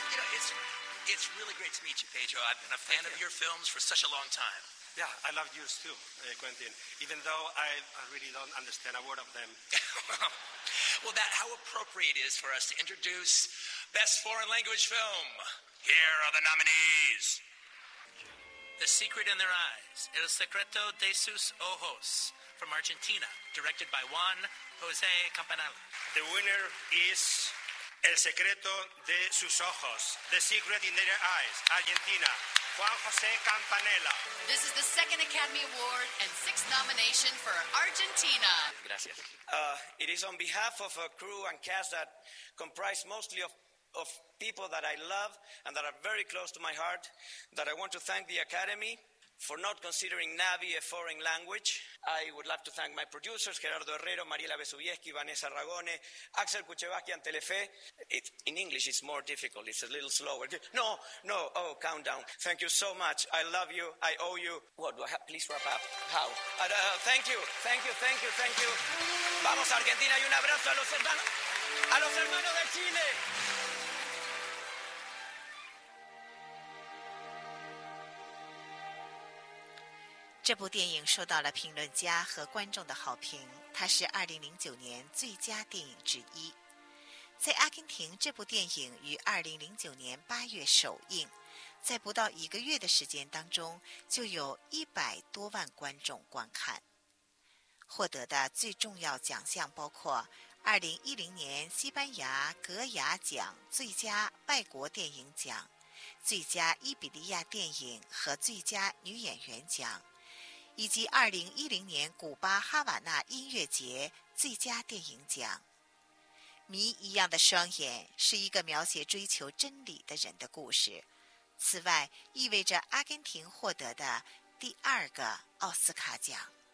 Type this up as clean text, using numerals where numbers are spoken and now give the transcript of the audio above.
It's really great to meet you, Pedro. I've been a fan of your films for such a long time. Yeah, I love yours too, Quentin, even though I really don't understand a word of them. Well, how appropriate it is for us to introduce Best Foreign Language Film. Here are the nominees. The Secret in Their Eyes, El Secreto de Sus Ojos, from Argentina, directed by Juan José Campanella. The winner is El Secreto de Sus Ojos, The Secret in Their Eyes, Argentina, Juan José Campanella. This is the second Academy Award and sixth nomination for Argentina. Gracias. It is on behalf of a crew and cast that comprise mostly of people that I love and that are very close to my heart, that I want to thank the Academy for not considering Navi a foreign language. I would like to thank my producers, Gerardo Herrero, Mariela Vesubieski, Vanessa Ragone, Axel Kuchevaki, and Telefe. In English, it's more difficult. It's a little slower. No, calm down. Thank you so much. I love you. I owe you. What do I have? Please wrap up. How? Thank you. Vamos, Argentina, y un abrazo a los hermanos de Chile. 这部电影受到了评论家和观众的好评，它是2009年最佳电影之一。在阿根廷，这部电影于2009年8月首映，在不到1个月的时间当中，就有100多万观众观看。获得的最重要奖项包括2010年西班牙格雅奖最佳外国电影奖、最佳伊比利亚电影和最佳女演员奖，以及2010年古巴哈瓦那音乐节最佳电影奖。谜一样的双眼是一个描写追求真理的人的故事，此外意味着阿根廷获得的第2个奥斯卡奖。